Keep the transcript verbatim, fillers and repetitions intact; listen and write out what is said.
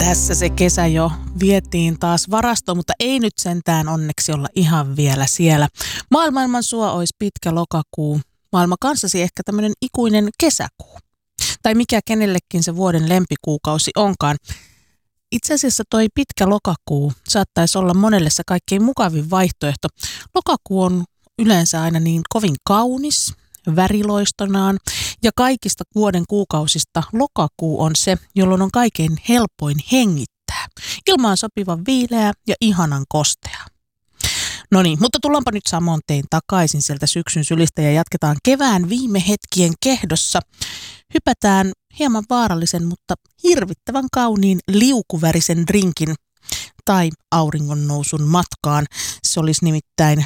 Tässä se kesä jo vietiin taas varastoon, mutta ei nyt sentään onneksi olla ihan vielä siellä. Maailman sua olisi pitkä lokakuu, maailma kanssasi ehkä tämmöinen ikuinen kesäkuu. Tai mikä kenellekin se vuoden lempikuukausi onkaan. Itse asiassa toi pitkä lokakuu saattaisi olla monelle se kaikkein mukavin vaihtoehto. Lokakuu on yleensä aina niin kovin kaunis, väriloistonaan, ja kaikista vuoden kuukausista lokakuu on se, jolloin on kaikkein helpoin hengittää. Ilma on sopivan viileä ja ihanan kostea. No niin, mutta tullaanpa nyt samoin tein takaisin sieltä syksyn sylistä ja jatketaan kevään viime hetkien kehdossa. Hypätään hieman vaarallisen, mutta hirvittävän kauniin liukuvärisen drinkin tai auringonnousun matkaan. Se olisi nimittäin